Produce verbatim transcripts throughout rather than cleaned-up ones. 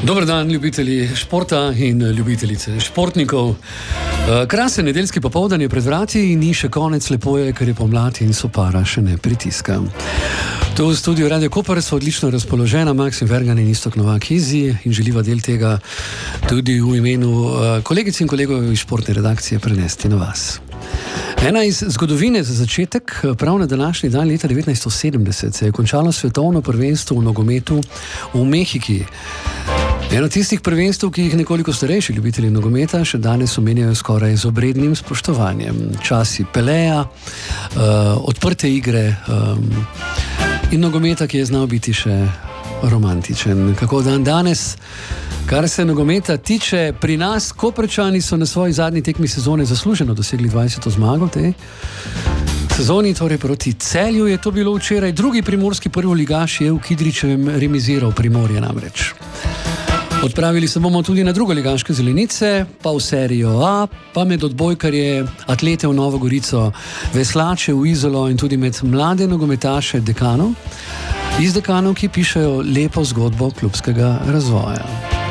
Dober dan, ljubitelji športa in ljubitelice športnikov. Krasen nedeljski popoldan je pred vrati in ni še konec, lepo je, ker je pomlad in sopara še ne pritiska. Tu v studiu Radio Koper so odlično razpoložena Maksim Vergan in Iztok Novak Izi in želiva del tega tudi v imenu kolegic in kolegov iz športne redakcije prenesti na vas. Ena iz zgodovine za začetek, prav na današnji dan leta devetnajststo sedemdeset se je končalo svetovno prvenstvo v nogometu v Mehiki. Eno tistih prvenstv, ki jih nekoliko starejši ljubitelji nogometa še danes omenjajo skoraj z obrednim spoštovanjem. Časi Peleja, uh, odprte igre um, in nogometa, ki je znal biti še romantičen. Kako dan danes, kar se nogometa tiče, pri nas Koprčani so na svoji zadnji tekmi sezone zasluženo dosegli dvajseto zmago te sezoni, torej proti Celju je to bilo včeraj. Drugi primorski prvoligaš je v Kidričevem remiziral Primorje namreč. Odpravili se bomo tudi na drugoligaške zelenice, pa v serijo A, pa med odbojkarje, atlete v Novo Gorico, veslače v Izolo in tudi med mlade nogometaše dekanov, iz dekanov, ki pišejo lepo zgodbo klubskega razvoja.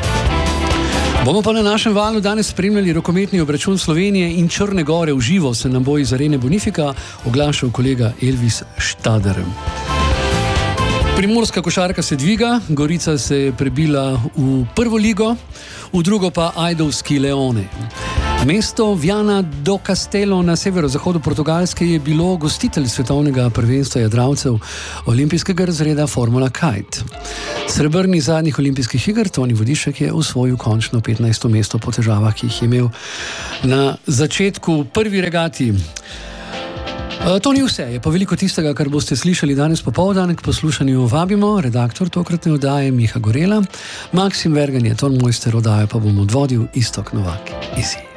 Bomo pa na našem valu danes spremljali rokometni obračun Slovenije in Črne Gore v živo, se nam bo iz arene Bonifika oglašal kolega Elvis Štader. Primorska košarka se dviga, Gorica se je prebila v prvo ligo, v drugo pa ajdovski Leone. Mesto Viana do Castelo na severozahodu Portugalske je bilo gostitelj svetovnega prvenstva jadralcev olimpijskega razreda Formula Kite. Srebrni zadnjih olimpijskih iger Toni Vodišek je osvojil končno petnajsto mesto po težavah, ki jih je imel na začetku prvi regati. To ni vse, je pa veliko tistega, kar boste slišali danes popoldan. K poslušanju vabimo redaktor tokratne oddaje Miha Gorela, Maksim Vergan je ton mojster oddaje, pa bom odvodil Iztok Novak Izi.